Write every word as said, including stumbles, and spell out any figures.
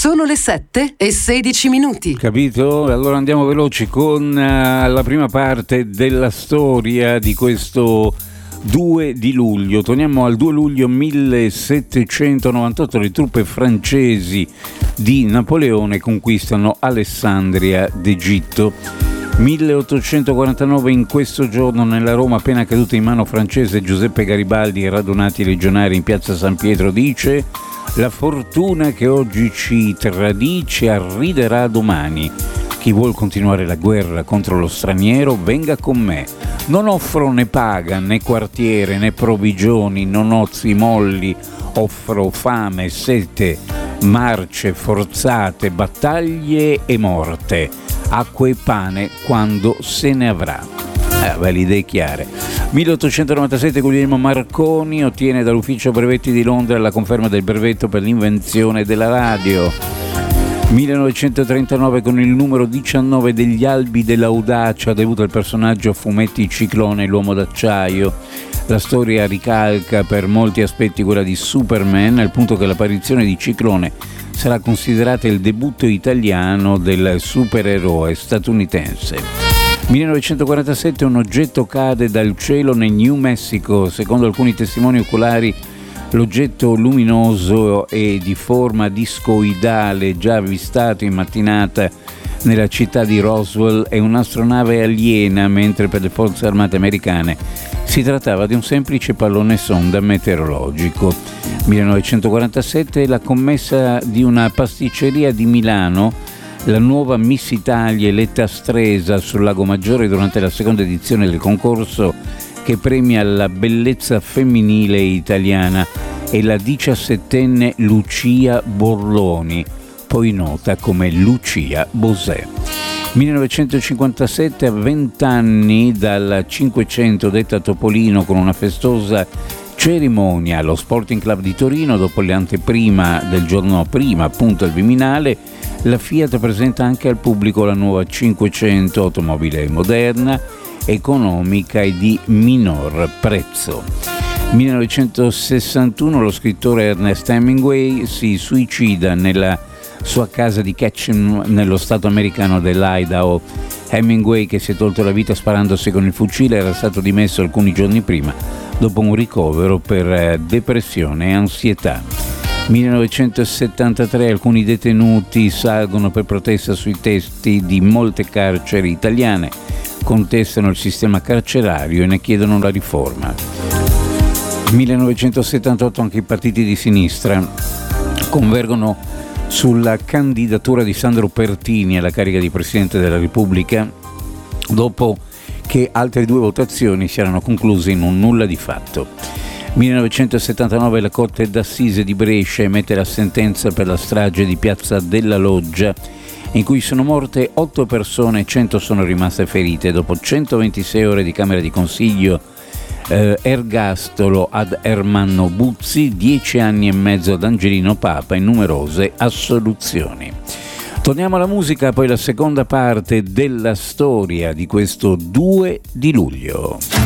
Sono le sette e sedici minuti. Capito? Allora andiamo veloci con uh, la prima parte della storia di questo due di luglio. Torniamo al due luglio millesettecentonovantotto. Le truppe francesi di Napoleone conquistano Alessandria d'Egitto. milleottocentoquarantanove, in questo giorno nella Roma appena caduta in mano francese, Giuseppe Garibaldi, radunati i legionari in piazza San Pietro, dice: la fortuna che oggi ci tradice arriderà domani. Chi vuol continuare la guerra contro lo straniero venga con me. Non offro né paga, né quartiere, né provvigioni, non ozi molli, offro fame, sete, marce forzate, battaglie e morte, acqua e pane quando se ne avrà. Eh, beh, le idee chiare. milleottocentonovantasette, Guglielmo Marconi ottiene dall'ufficio brevetti di Londra la conferma del brevetto per l'invenzione della radio. millenovecentotrentanove, con il numero diciannove degli Albi dell'Audacia, debutta il personaggio a fumetti Ciclone, l'uomo d'acciaio. La storia ricalca per molti aspetti quella di Superman, al punto che l'apparizione di Ciclone sarà considerata il debutto italiano del supereroe statunitense. millenovecentoquarantasette, un oggetto cade dal cielo nel New Mexico. Secondo alcuni testimoni oculari, l'oggetto luminoso e di forma discoidale già avvistato in mattinata nella città di Roswell è un'astronave aliena, mentre per le forze armate americane si trattava di un semplice pallone sonda meteorologico. millenovecentoquarantasette, la commessa di una pasticceria di Milano, la nuova Miss Italia eletta a Stresa sul Lago Maggiore durante la seconda edizione del concorso che premia la bellezza femminile italiana, è la diciassettenne Lucia Borloni, poi nota come Lucia Bosè. millenovecentocinquantasette, a vent'anni dal Cinquecento detta Topolino, con una festosa cerimonia allo Sporting Club di Torino. Dopo l'anteprima del giorno prima, appunto al Viminale, la Fiat presenta anche al pubblico la nuova cinquecento, automobile moderna, economica e di minor prezzo. millenovecentosessantuno, lo scrittore Ernest Hemingway si suicida nella sua casa di Ketchum, nello stato americano dell'Idaho. Hemingway, che si è tolto la vita sparandosi con il fucile, era stato dimesso alcuni giorni prima dopo un ricovero per depressione e ansietà. millenovecentosettantatré, alcuni detenuti salgono per protesta sui tetti di molte carceri italiane, contestano il sistema carcerario e ne chiedono la riforma. millenovecentosettantotto, anche i partiti di sinistra convergono sulla candidatura di Sandro Pertini alla carica di Presidente della Repubblica, dopo che altre due votazioni si erano concluse in un nulla di fatto. millenovecentosettantanove, la Corte d'Assise di Brescia emette la sentenza per la strage di Piazza della Loggia, in cui sono morte otto persone e cento sono rimaste ferite. Dopo centoventisei ore di Camera di Consiglio, eh, ergastolo ad Ermanno Buzzi, dieci anni e mezzo ad Angelino Papa e numerose assoluzioni. Torniamo alla musica, poi la seconda parte della storia di questo due di luglio.